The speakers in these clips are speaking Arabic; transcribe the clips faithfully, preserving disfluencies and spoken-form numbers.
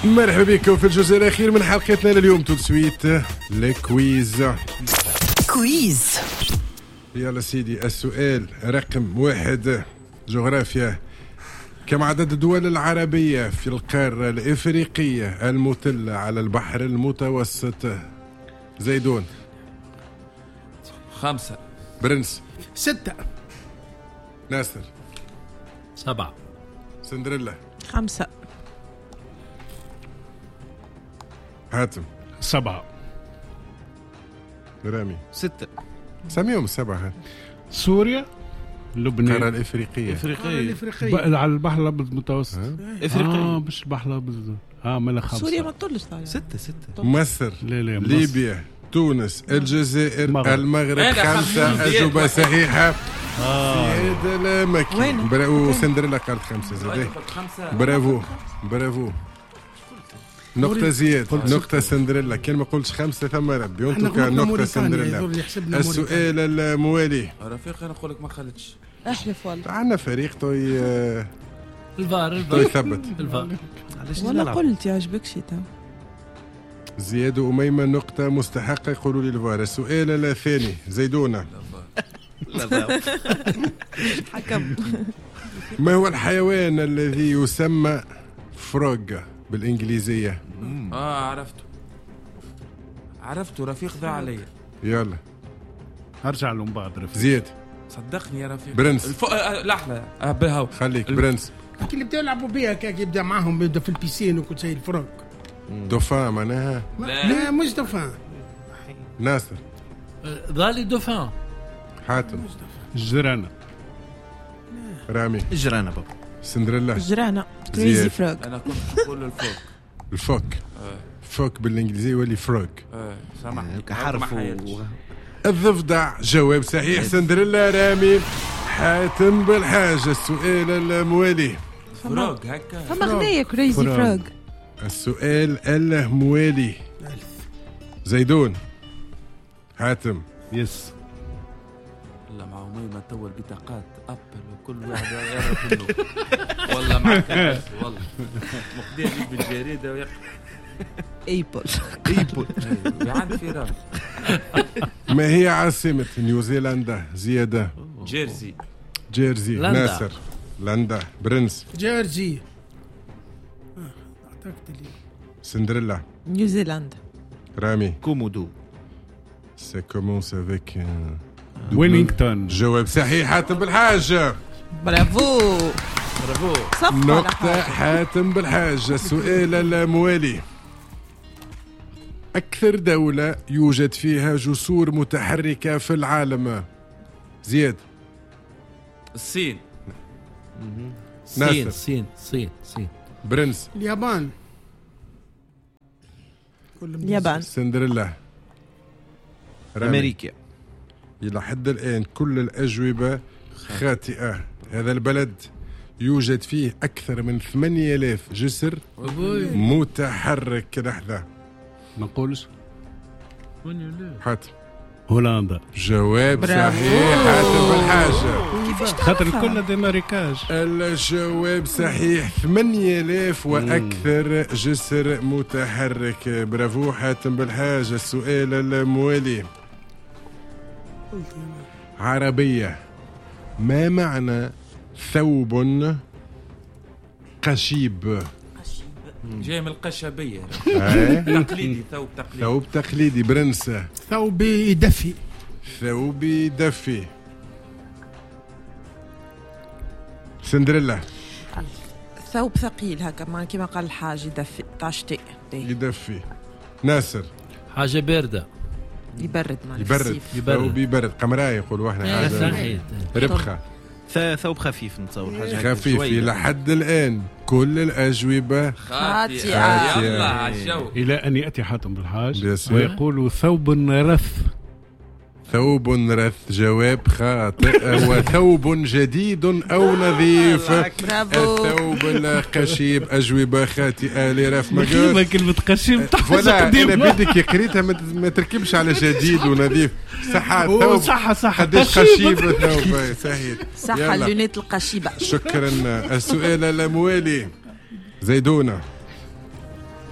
مرحبا بكم في الجزء الأخير من حلقتنا لليوم. تو سويت لكويز كويز. يلا سيدي، السؤال رقم واحد، جغرافيا. كم عدد الدول العربية في القارة الإفريقية المطلة على البحر المتوسط؟ زيدون. خمسة. برنس. ستة. ناصر. سبعة. سندريلا. خمسة. حاتم. سبعة. رامي. ستة. سميهم سبعة. سوريا، لبنان، القارة الإفريقية. إفريقية. الإفريقية على البحر الأبيض المتوسط. إفريقية. آه مش البحر الأبيض. اه ملا خمسة. سوريا ما تطلش طالع. ستة ستة. مصر. لا لا مصر. ليبيا. تونس. الجزائر. المغرب. المغرب. هذا خمسة. خمسة. أجوبة صحيحة. آه. زياد المكي. وين؟ برا- وسندريلا قالت خمسة. زاد. خمسة. برافو برافو. نقطة زياد، نقطة سندريلا. كان ما قلتش خمسة ثم ربي. وانتو كان نقطة سندريلا. السؤال الموالي. رفيق أنا أقول لك ما خلتش. احلف والله. عندنا فريق توي آه، الفار توي الفار ثبت. الفار. ولا قلت يعجبك شي تو. زياد وأميمة نقطة مستحقة. يقولوا لي الفار. السؤال الثاني، زيدونة. حكم. ما هو الحيوان الذي يسمى فروغ بالإنجليزية؟ آه عرفته عرفته رفيق ذا علي. يلا ارجع لهم بعد رفيق. زياد. صدقني يا رفيق. برنس. الف... آه لحظة آه بهاو. خليك برنس. اللي بدأوا يلعبوا بيها كاك يبدأ معاهم يبدأ في البيسين وكل شيء الفرق. دوفان معناها. لا. لا مش دفان. ناصر. ظالي دوفان. حاتم. الجرانة. رامي. الجرانة بابا. سندريلا. جرانا كريزي زياد. فروغ. أنا كنت أقول الفوق. الفوك. آه. فوك بالإنجليزية يولي فروغ. آه. سامحني كحرف و... الضفدع. جواب صحيح. سندريلا. رامي. حاتم بالحاجة. السؤال الموالي. فراغ هكا. فما غنية كريزي فروغ. فروغ. السؤال الموالي. زيدون. حاتم. يس. والله مع أميمة توا البطاقات أبل وكل واحد يعرف إنه والله معك بس والله مقدير يجيب الجريدة ويقرأ ايبل. ايبل عندي في رام. ما هي عاصمة نيوزيلندا؟ زيادة. جيرسي. جيرزي. لندا. ناصر. لندا. برنس. جيرجي. أعتقد لي. سندريلا. نيوزيلندا. رامي. كومودو. Ça commence avec un... ويلينغتون. جواب صحيح. حاتم بالحاجة. برافو. برافو. صفقة نقطة حاتم بالحاجة. السؤال الموالي. أكثر دولة يوجد فيها جسور متحركة في العالم؟ زياد. الصين. سين ناصر. سين سين سين. برنس. اليابان. كل اليابان. سندريلا. رامي. أمريكا. إلى حد الآن كل الأجوبة خاطئة. هذا البلد يوجد فيه أكثر من ثمانية آلاف جسر متحرك. لحظة. ما نقولش حاتم. هولندا. جواب برافو. صحيح. حاتم بالحاجة. كيفاش خاطر تعرفها؟ كل دي ماريكاج. الجواب صحيح. ثمانية آلاف وأكثر جسر متحرك. برافو حاتم بالحاجة. السؤال الموالي. عربية. ما معنى ثوب قشيب؟ جاي من القشبية. آه؟ تقليدي ثوب تقليدي. ثوب تقليدي. برنس. ثوب يدفي. ثوب دفي. سندريلا. ثوب ثقيل هكا ما كيما قال الحاج يدفي طاشتي يدفي. ناصر. حاجة باردة. يبرد مع يبرد. يبرد. ثوب يبرد. قمراء يقولوا احنا. هذا صحيح. ربخة. ثوب خفيف نتصور حاجة خفيف. إلى حد الآن كل الأجوبة خاطئة. خاطئة. يلا عالجو. إلى أن يأتي حاتم بالحاج بيسير. ويقول ثوب رث. ثوب رث. جواب خاطئ. وثوب جديد أو نظيف. برافو. الثوب القشيب. أجوبة خاطئة. لرف مجال. ما كلمة قشيم فوالا أنا بدك قريتها ما تركبش على جديد ونظيف. صحة ثوب. صحة صحة. قديش قشيب الثوب. صحيح. صح. يلا. اللونات القشيبة. شكرا. السؤال الموالي. زيدونة.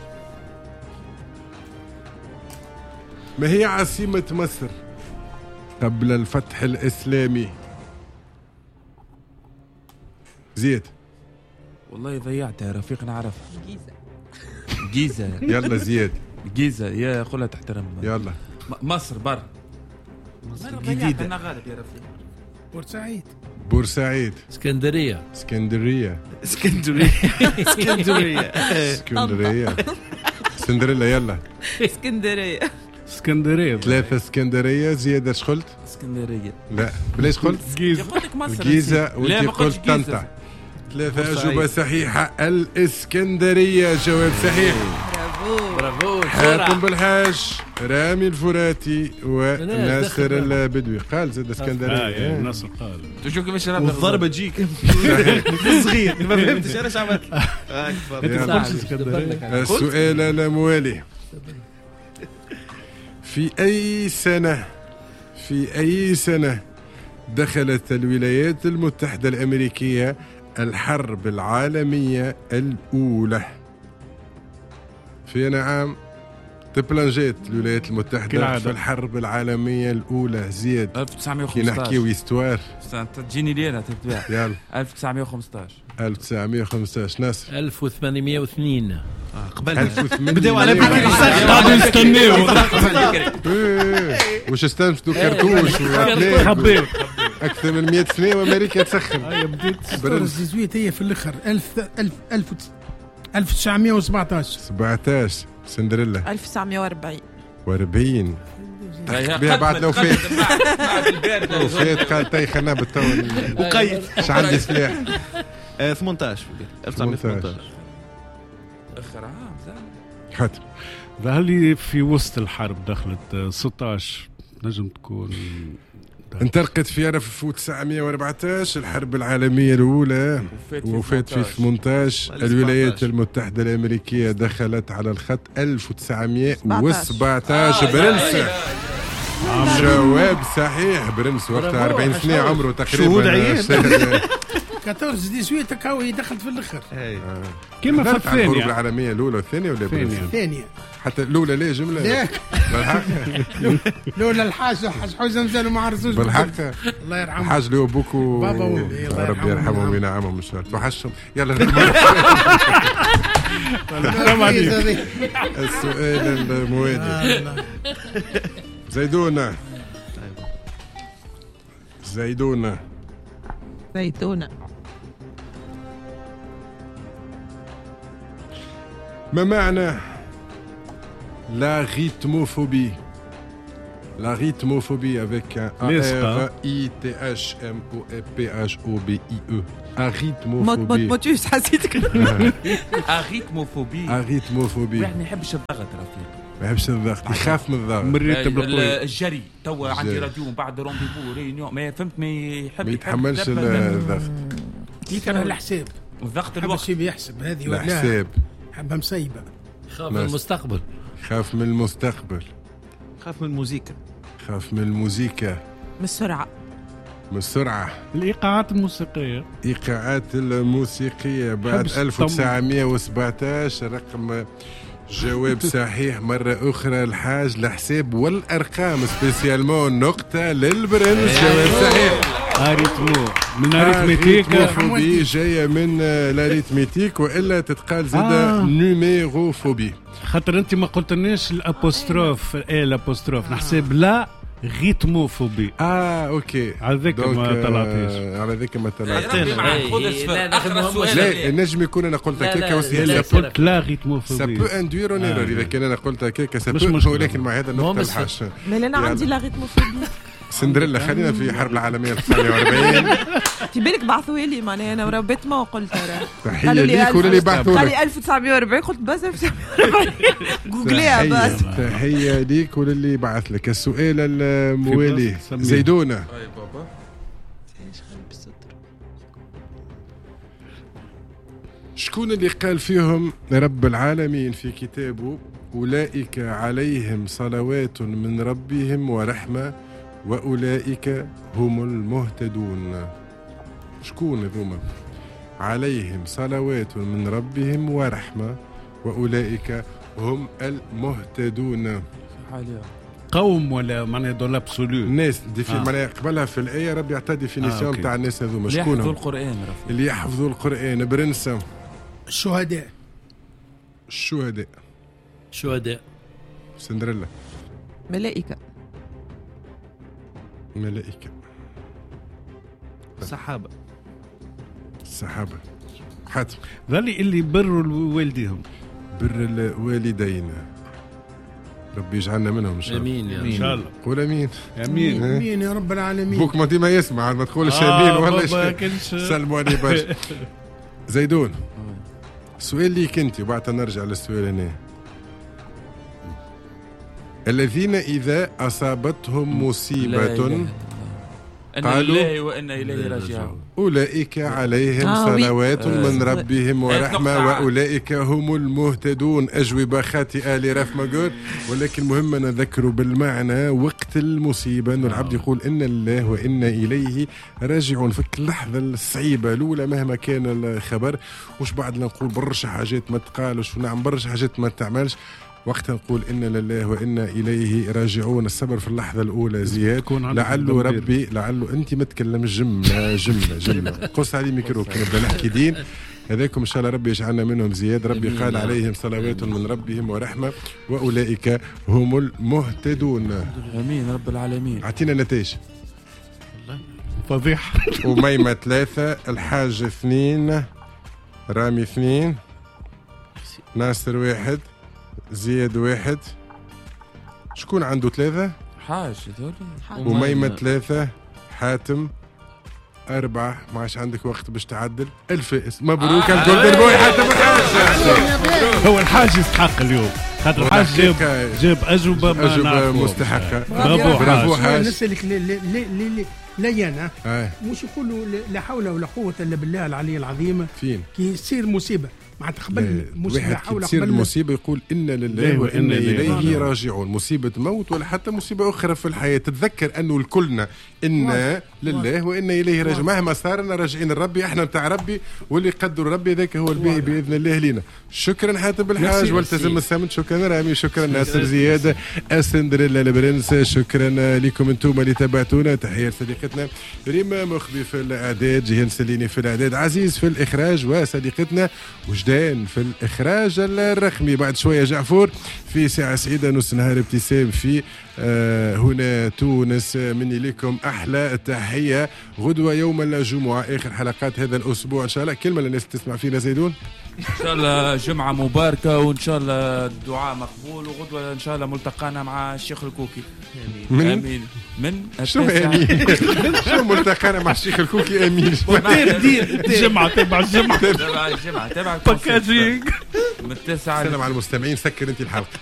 ما هي عاصمة مصر قبل الفتح الإسلامي؟ زيد. والله ضيعتها يا رفيق نعرف. جيزة. يلا زياد. جيزة يا خلها تحترم. يلا. مصر بر. مصر جديدة. أنا غالب يا رفيق. بورسعيد. بورسعيد. اسكندرية. اسكندرية. اسكندرية. اسكندرية. اسكندرية. سندريلا يلا. اسكندرية. اسكندرية. ثلاثة اسكندرية. زيادة ايش قلت؟ اسكندرية. لا بلاش قلت؟ جيزة. قلت لك مصر. الجيزة وانت قلت طنطا. ثلاثة أجوبة صحيحة. الإسكندرية جواب صحيح. برافو. برافو. حاتم بالحاج، رامي الفراتي وناصر البدوي. قال زاد اسكندرية. ناصر قال. تشوف كيفاش والضربة تجيك صغير ما فهمتش انا ايش عملت. السؤال الموالي. في أي سنة في أي سنة دخلت الولايات المتحدة الأمريكية الحرب العالمية الأولى؟ في عام تبلانجيت الولايات المتحدة في الحرب العالمية الأولى. زياد. ألف وتسعمية كي وخمسطاش. نحكيو استوار. تجيني لينا تتباع. يلا. ألف وتسعمية وخمسطاش. ألف وتسعمية وخمسطاش. ناصر. ألف وثمانمائة واثنين. قبل بداو على قاعدين نستناو. واش استنفدوا كرتوش وأفلام. حبيت أكثر من مئة سنة وأمريكا تسخن. هيا بديت. برنس هي في الاخر ألف ألف ألف ألف وتسعمائة وسبعطاش. سبعطاش. سندريلا. ألف وتسعمائة وأربعين. وأربعين. بها بعد لو فات. لو فات قال تاي خلنا بالتو. وقيد. اش عندي سلاح. ثمانية عشر ألف وتسعمائة وثمانية عشر. آخر عام زين. حاتم. ظهر لي في وسط الحرب دخلت ستة عشر. نجم تكون انطلقت في ألف وتسعمائة وأربعطاش الحرب العالمية الأولى وفات في ثمانية عشر. الولايات المتحدة الأمريكية دخلت على الخط ألف وتسعمائة وسبعطاش. برنس. جواب صحيح. برنس وقتها أربعين سنة عمره تقريبا. شهود عيال. أربعطاش ديسويت هكا هي دخلت في الاخر. كيما في الحرب الثانية. العالمية الأولى والثانية ولا برنس؟ ثانية. حتى الأولى ليه جملة؟ لا. بالحق. لولا الحاج الحاج حوزة مازالوا ما عرسوش. بالحق. الله يرحمه. الحاج لو بوكو. بابا وامي الله ربي يرحمهم يرحمهم. وينعمهم ان شاء الله. توحشهم. يلا. السؤال الموالي. زيدونة. زيدونة. زيتونة. ما معنى لا rythmophobie? La rythmophobie avec un A R I T H M O P H O B I E. Arythmophobie. موتوس حسيتك. أريثموفوبي. Arythmophobie. واحد ما يحبش الضغط رفيق. ما يحبش الضغط. يخاف من الضغط. مريت بالقوي. الجري توا عندي راديو بعد رونديفو ريونيون ما فهمت ما يحب ما يتحملش الضغط. يكره الحساب. الضغط حب الوقت. الشيء بيحسب هذه ولا الحساب. حبها مسيبة. خاف من المستقبل. خاف من المستقبل. خاف من الموسيقى. خاف من الموسيقى. من السرعة. من السرعة. الإيقاعات الموسيقية. إيقاعات الموسيقية بعد ألف وتسعمائة وسبعطاش. رقم جواب صحيح مرة أخرى. الحاج الحساب والأرقام سبيسيالمون نقطة للبرنس. جواب صحيح. أريتمو من أريتميتيك. أريتموفوبي جاية من الأريتميتيك وإلا تتقال زادة آه. نيميروفوبي. خاطر أنت ما قلتلناش الأبوستروف. إيه الأبوستروف نحسب لا ريتموفوبي. اه اوكي على ذيك ما طلعتيش. على ذيك ما طلعتيش. لا النجم يكون انا قلت هكاك لا قلت لا ريتموفوبي. سا بو اندوير اون ايرور. اذا كان انا قلت هكاك سا مش بو. مشكلة. ولكن مع هذا النقطه الحاش. ما انا عندي لا ريتموفوبي. سندريلا خلينا في الحرب العالميه تسعمائة وأربعين. في بالك بعثوا لي معناها انا وربيت ما قلت راه. تحيه ليك وللي بعثوا قال لك. لي ألف وتسعمائة وأربعين قلت بس ألف وتسعمائة وأربعين. جوجليها بس. تحيه ليك وللي بعث لك. السؤال الموالي. زيدونه. اي بابا. شكون اللي قال فيهم رب العالمين في كتابه أولئك عليهم صلوات من ربهم ورحمة وأولئك هم المهتدون؟ شكون هذوما؟ عليهم صلوات من ربهم ورحمة وأولئك هم المهتدون. حاليا. القوم ولا معناها دو لابسولو؟ الناس دي في آه. معناها قبلها في الايه ربي يعطي ديفينيسيون آه، نتاع الناس هذوما اللي يحفظوا شكونهم؟ القران رفيق. اللي يحفظوا القران. برنسه الشهداء. الشهداء. شهداء. سندريلا. ملائكة. ملائكه. صحابة. الصحابه. حاتم. ذلي اللي بروا والديهم. بر الوالدين ربي يجعلنا منهم ان شاء الله. امين يا ان شاء الله. قول امين. امين. امين يا رب العالمين. بوك ما ديما يسمع ما تقولش امين آه ولا شيء. شيء. سلموا عليه برشا. زيدون سؤال ليك انت وبعد نرجع للسؤال هنا. الذين اذا اصابتهم مصيبه ان قالوا لله وانا اليه راجعون أولئك عليهم آه وي. صلوات من آه. ربهم ورحمة آه. وأولئك هم المهتدون. أجوبة خاطئة لرف مقول، ولكن مهم نذكر بالمعنى وقت المصيبة أن العبد يقول إن الله وإنا إليه راجعون. فك اللحظة الصعيبة الأولى مهما كان الخبر، وش بعد نقول برشا حاجات ما تقالش ونعم برشا حاجات ما تعملش، وقت نقول إن لله وإنا إليه راجعون. الصبر في اللحظة الأولى زياد، لعله ربي لعله أنت ما تكلمش جملة جملة جملة قص علي ميكرو كي نبدأ نحكي دين هذاكم إن شاء الله ربي يجعلنا منهم زياد. ربي قال عليهم صلوات من ربهم ورحمة وأولئك هم المهتدون. امين رب العالمين. أعطينا نتائج. فضيحة. وميمة ثلاثة، الحاج اثنين، رامي اثنين، ناصر واحد، زياد واحد. شكون عنده ثلاثة؟ حاج ذولي. وميمة ثلاثة، حاتم أربعة. ما عادش عندك وقت باش تعدل. الفائز مبروك آه الجولدن بوي حاتم الحاج. هو الحاج يستحق اليوم خاطر الحاج جاب جاب أجوبة ما أجوبة نعرفوها. مستحقة. برافو برافو حاج. حاج. نسألك لي لي لي لي لي أنا آه. مش يقولوا لا حول ولا قوة إلا بالله العلي العظيم. فين؟ كي يصير مصيبة معناتها قبل مش لا واحد حول تصير قبل المصيبة يقول إن لله وإنا وإنا إليه إليه راجعون. مصيبة موت ولا حتى مصيبة أخرى في الحياة، تتذكر أنه الكلنا إنا لله وإنا إليه راجعون. مهما صارنا راجعين لربي، إحنا متاع ربي واللي قدر ربي ذاك هو الباقي بإذن الله لينا. شكرا حاتم بالحاج والتزم السمت. شكرا رامي. شكرا ناصر زياد السندريلا البرنس. شكرا لكم انتم اللي تابعتونا. تحية صديقتنا ريما مخبي في الإعداد، جيهان سليني في الإعداد، عزيز في الإخراج، وصديقتنا وجدان في الإخراج الرقمي. بعد شوية جعفور في ساعة سعيدة نص نهار ابتسام في آه هنا تونس. مني لكم أحلى تحية. غدوة يوم الجمعة آخر حلقات هذا الأسبوع إن شاء الله. كلمة للناس تسمع فينا زيدون. ان شاء الله جمعة مباركة وان شاء الله الدعاء مقبول، وغدوة ان شاء الله ملتقانا مع الشيخ الكوكي. من امين. من شو امين؟ شو ملتقانا مع الشيخ الكوكي امين؟ الجمعة تبع الجمعة تبع الجمعة تبع باكاجينج. من التاسعة. سلام على المستمعين. سكر انت الحلقة.